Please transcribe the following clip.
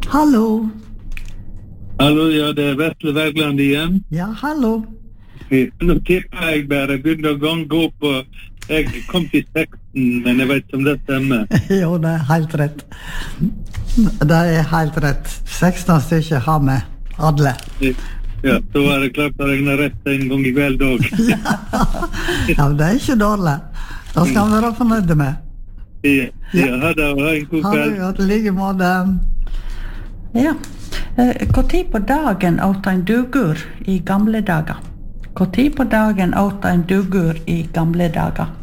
Hallo. Hallo, ja, det Vetle Wergeland igjen. Ja, hallo. Nå tipper jeg bare begynner å gå på. Jeg kom til 16, men jeg vet ikke om det stemmer. Jo, det helt rett. Det helt rett. 16 stykker har vi, alle. Ja, så var det klart å regne rett en gang I kveld også. Ja, men det ikke dårlig. Da skal vi være fornøyde med. Ja, ha det, ha en god kveld. Ha det, like måte. Ja. Hvor tid på dagen åt en dugur I gamle dager? Hvor tid på dagen åt en dugur I gamle dager?